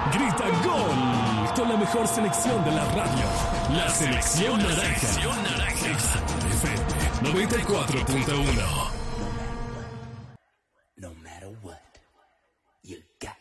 Grita gol con la mejor selección de la radio. La selección naranja. XFM 94.1.